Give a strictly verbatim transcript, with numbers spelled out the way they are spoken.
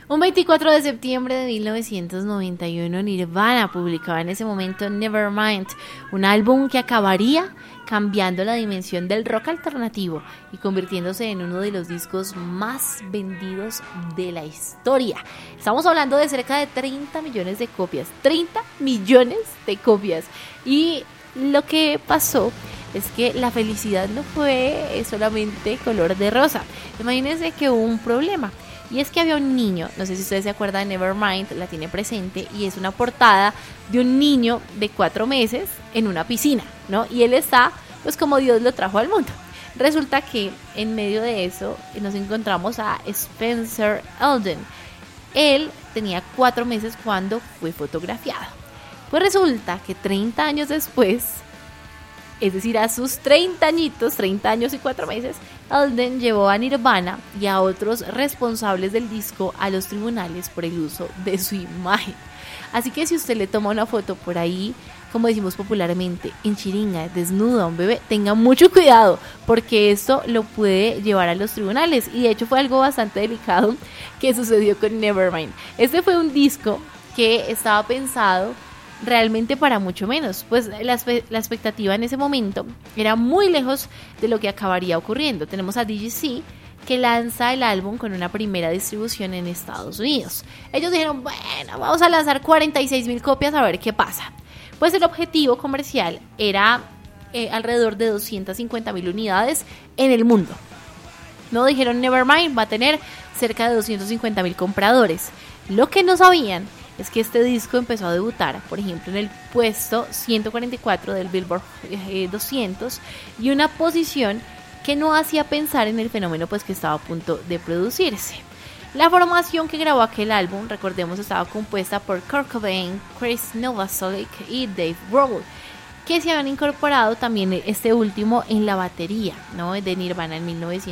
Un veinticuatro de septiembre de mil novecientos noventa y uno, Nirvana publicaba en ese momento Nevermind, un álbum que acabaría cambiando la dimensión del rock alternativo y convirtiéndose en uno de los discos más vendidos de la historia. Estamos hablando de cerca de treinta millones de copias, treinta millones de copias. Y lo que pasó es que la felicidad no fue solamente color de rosa. Imagínense que hubo un problema. Y es que había un niño, no sé si ustedes se acuerdan de Nevermind, la tiene presente, y es una portada de un niño de cuatro meses en una piscina, ¿no? Y él está, pues como Dios lo trajo al mundo. Resulta que en medio de eso nos encontramos a Spencer Elden. Él tenía cuatro meses cuando fue fotografiado. Pues resulta que treinta años después, es decir, a sus treinta añitos, treinta años y cuatro meses, Elden llevó a Nirvana y a otros responsables del disco a los tribunales por el uso de su imagen. Así que si usted le toma una foto por ahí, como decimos popularmente, en chiringa, desnudo a un bebé, tenga mucho cuidado, porque esto lo puede llevar a los tribunales. Y de hecho fue algo bastante delicado que sucedió con Nevermind. Este fue un disco que estaba pensado realmente para mucho menos, pues la, la expectativa en ese momento era muy lejos de lo que acabaría ocurriendo. Tenemos a D G C, que lanza el álbum con una primera distribución en Estados Unidos. Ellos dijeron, bueno, vamos a lanzar cuarenta y seis mil copias a ver qué pasa. Pues el objetivo comercial era eh, alrededor de doscientas cincuenta mil unidades en el mundo. No dijeron Nevermind va a tener cerca de doscientos cincuenta mil compradores. Lo que no sabían es que este disco empezó a debutar, por ejemplo, en el puesto ciento cuarenta y cuatro del Billboard eh, doscientos, y una posición que no hacía pensar en el fenómeno pues que estaba a punto de producirse. La formación que grabó aquel álbum, recordemos, estaba compuesta por Kurt Cobain, Chris Novoselic y Dave Grohl, que se habían incorporado también este último en la batería, ¿no?, de Nirvana en mil novecientos